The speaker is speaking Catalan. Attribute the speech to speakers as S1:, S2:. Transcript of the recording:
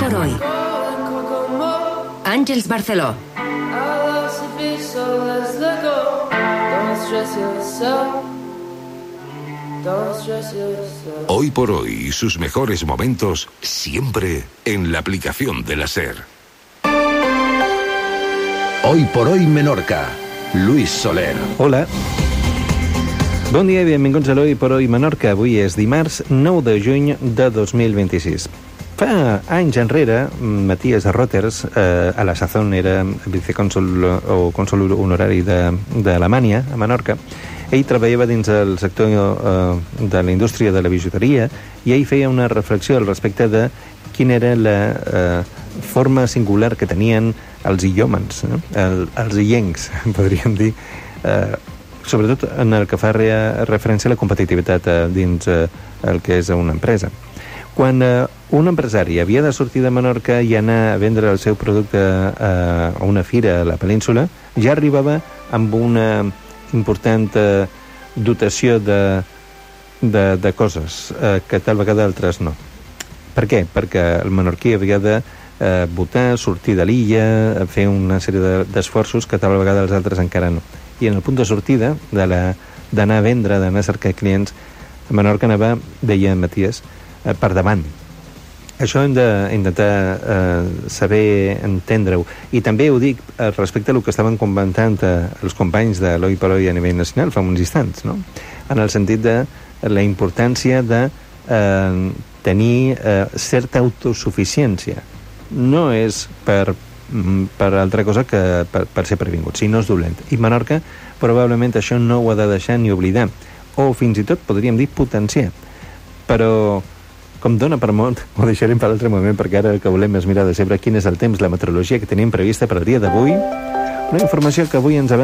S1: por hoy. Àngels Barceló.
S2: Hoy por hoy y sus mejores momentos siempre en la aplicación de la SER. Hoy por hoy Menorca. Luis Soler.
S3: Hola. Bon dia i benvinguts a l'Hoy por Hoy Menorca. Avui és dimarts 9 de juny de 2026. Fa anys enrere, Matías Roters, a la Sazón era vicecònsol o cònsol honorari d'Alemanya, a Menorca. Ell treballava dins el sector de la indústria de la bijuteria i ell feia una reflexió al respecte de quina era la forma singular que tenien els illòmens, no? Els illencs, podríem dir, sobretot en el que fa referència a la competitivitat dins el que és una empresa. Quan un empresari havia de sortir de Menorca i anar a vendre el seu producte a una fira a la península, ja arribava amb una important dotació de coses que tal vegada altres no. Per què? Perquè el menorquí havia de votar, sortir de l'illa, fer una sèrie d'esforços que tal vegada els altres encara no. I en el punt de sortida d'anar a vendre, d'anar a cercar clients, a Menorca anava, deia Matías, per davant. Això hem d'intentar saber entendre-ho. I també ho dic respecte al que estaven comentant els companys de l'Hoy por Hoy a nivell nacional fa uns instants, no? En el sentit de la importància de tenir certa autosuficiència. No és per altra cosa que per ser previngut, si no és dolent. I Menorca probablement això no ho ha de deixar ni oblidar, o fins i tot podríem dir potenciar. Però com dona per molt, ho deixarem per l'altre moment, perquè ara el que volem és mirar de saber quin és el temps, la meteorologia que tenim prevista per al dia d'avui. Una informació que avui ens